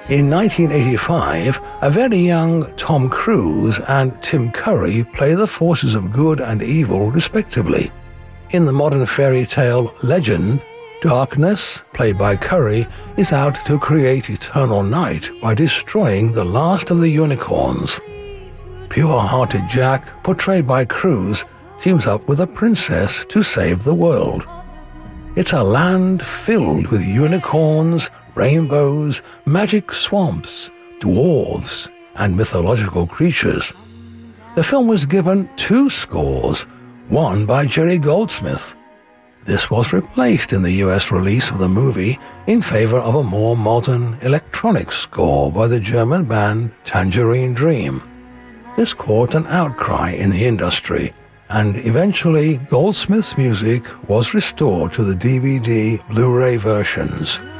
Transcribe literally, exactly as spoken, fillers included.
In nineteen eighty-five, a very young Tom Cruise and Tim Curry play the forces of good and evil respectively. In the modern fairy tale Legend, Darkness, played by Curry, is out to create eternal night by destroying the last of the unicorns. Pure-hearted Jack, portrayed by Cruise, teams up with a princess to save the world. It's a land filled with unicorns, rainbows, magic swamps, dwarves, and mythological creatures. The film was given two scores, one by Jerry Goldsmith. This was replaced in the U S release of the movie in favor of a more modern electronic score by the German band Tangerine Dream. This caused an outcry in the industry, and eventually Goldsmith's music was restored to the D V D Blu-ray versions.